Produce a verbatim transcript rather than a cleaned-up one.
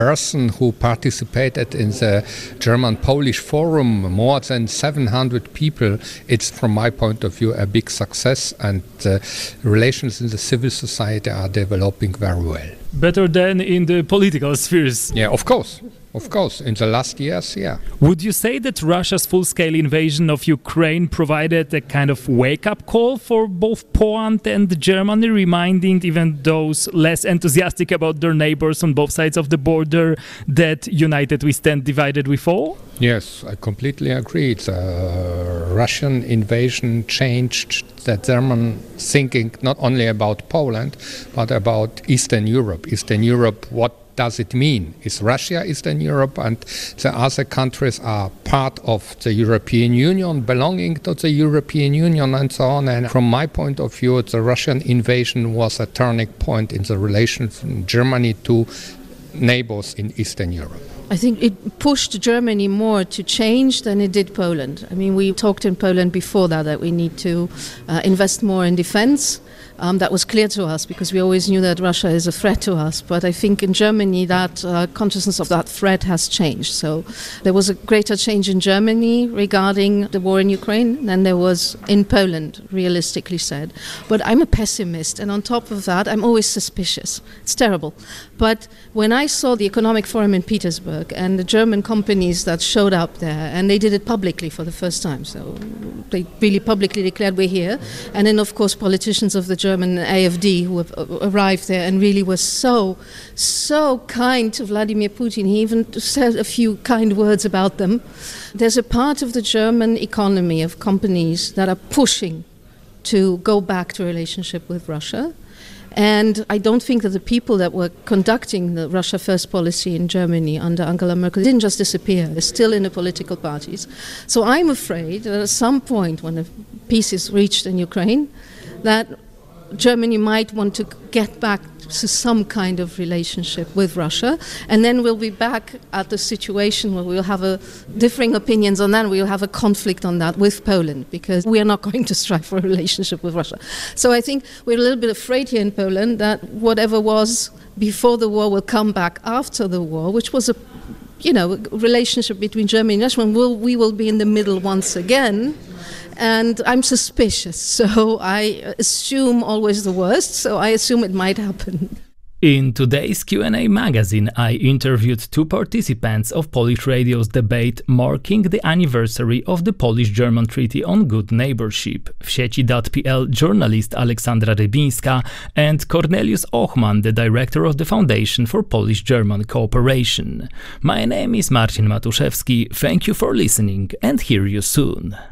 person who participated in the German-Polish Forum, more than seven hundred people. It's, from my point of view, a big success, and uh, relations in the civil society are developing very well. Better than in the political spheres. Yeah, of course. Of course, in the last years, yeah. Would you say that Russia's full-scale invasion of Ukraine provided a kind of wake-up call for both Poland and Germany, reminding even those less enthusiastic about their neighbors on both sides of the border that united we stand, divided we fall? Yes, I completely agree. The Russian invasion changed the German thinking not only about Poland, but about Eastern Europe. Eastern Europe, what does it mean? Is Russia Eastern Europe, and the other countries are part of the European Union, belonging to the European Union, and so on? And from my point of view, the Russian invasion was a turning point in the relations from Germany to neighbors in Eastern Europe. I think it pushed Germany more to change than it did Poland. I mean, we talked in Poland before that, that we need to uh, invest more in defense. Um, that was clear to us because we always knew that Russia is a threat to us. But I think in Germany that uh, consciousness of that threat has changed. So there was a greater change in Germany regarding the war in Ukraine than there was in Poland, realistically said. But I'm a pessimist, and on top of that, I'm always suspicious. It's terrible. But when I saw the Economic Forum in Petersburg and the German companies that showed up there, and they did it publicly for the first time, so they really publicly declared we're here. And then, of course, politicians of the German A F D who have arrived there and really were so, so kind to Vladimir Putin. He even said a few kind words about them. There's a part of the German economy of companies that are pushing to go back to a relationship with Russia. And I don't think that the people that were conducting the Russia First policy in Germany under Angela Merkel didn't just disappear. They're still in the political parties. So I'm afraid that at some point when the peace is reached in Ukraine, that Germany might want to get back to some kind of relationship with Russia, and then we'll be back at the situation where we'll have a differing opinions on that, we'll have a conflict on that with Poland, because we are not going to strive for a relationship with Russia. So I think we're a little bit afraid here in Poland that whatever was before the war will come back after the war, which was a you know, relationship between Germany and Russia, we'll, we will be in the middle once again. And I'm suspicious, so I assume always the worst, so I assume it might happen. In today's Q and A magazine, I interviewed two participants of Polish Radio's debate marking the anniversary of the Polish-German Treaty on Good Neighborship. W sieci kropka p l journalist Aleksandra Rybińska and Cornelius Ochman, the director of the Foundation for Polish-German Cooperation. My name is Marcin Matuszewski. Thank you for listening, and hear you soon.